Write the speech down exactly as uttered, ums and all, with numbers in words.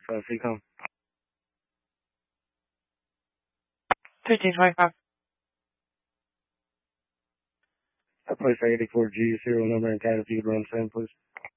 uh, C COM. thirteen twenty-five. I place eighty-four G, serial number and tag if you could run same, please.